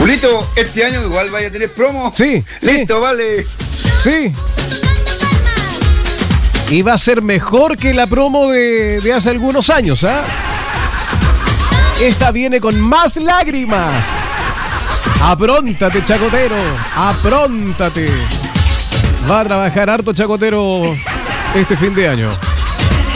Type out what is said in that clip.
Julito, este año igual vaya a tener promo. Sí. Listo, vale. Sí. Y va a ser mejor que la promo de hace algunos años, ¿ah? Esta viene con más lágrimas. Apróntate, chacotero. Apróntate. Va a trabajar harto chacotero este fin de año.